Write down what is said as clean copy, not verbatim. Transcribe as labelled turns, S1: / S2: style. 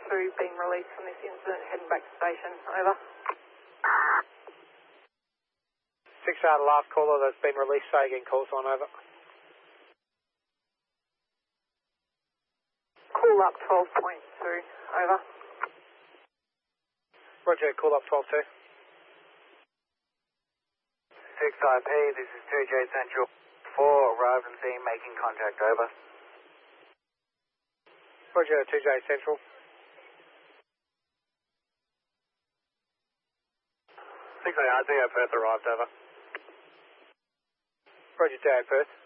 S1: 2 being released from this incident, heading back to station. Over.
S2: 6 out of last caller that's been released, say again, call sign over.
S1: Call up 12.2. Over.
S2: Roger, call up 12-2.
S3: 6IP, this is 2J Central 4, arrived on scene, making contact, over.
S2: Roger, 2J Central.
S3: 6AR, DO Perth arrived, over.
S2: Roger, DO Perth.